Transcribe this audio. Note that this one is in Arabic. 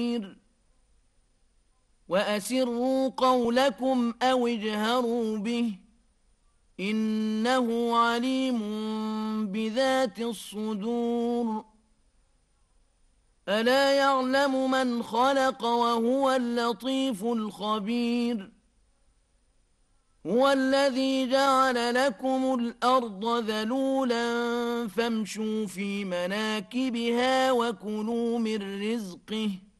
وأسروا قولكم أو اجهروا به إنه عليم بذات الصدور ألا يعلم من خلق وهو اللطيف الخبير هو الذي جعل لكم الأرض ذلولا فامشوا في مناكبها وكلوا من رزقه